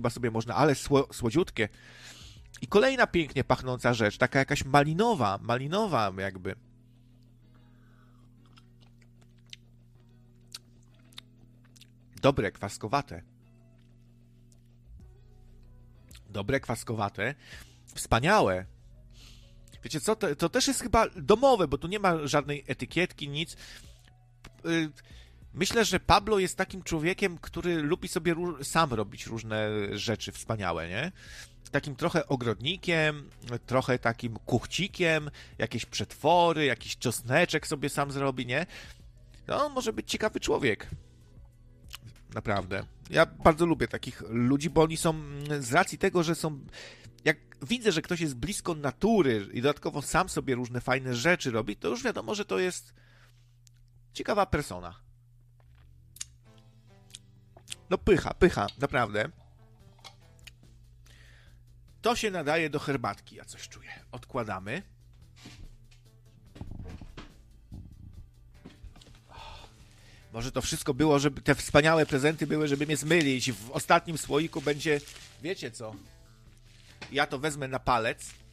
chyba sobie można, ale słodziutkie. I kolejna pięknie pachnąca rzecz, taka jakaś malinowa jakby. Dobre, kwaskowate. Wspaniałe. Wiecie co, to też jest chyba domowe, bo tu nie ma żadnej etykietki, nic. Myślę, że Pablo jest takim człowiekiem, który lubi sobie sam robić różne rzeczy wspaniałe, nie? Takim trochę ogrodnikiem, trochę takim kuchcikiem, jakieś przetwory, jakiś czosneczek sobie sam zrobi, nie? No, on może być ciekawy człowiek. Naprawdę. Ja bardzo lubię takich ludzi, bo oni są, z racji tego, że są... Jak widzę, że ktoś jest blisko natury i dodatkowo sam sobie różne fajne rzeczy robi, to już wiadomo, że to jest ciekawa persona. No pycha, naprawdę. To się nadaje do herbatki, ja coś czuję. Odkładamy. Może to wszystko było, żeby te wspaniałe prezenty były, żeby mnie zmylić. W ostatnim słoiku będzie, wiecie co? Ja to wezmę na palec.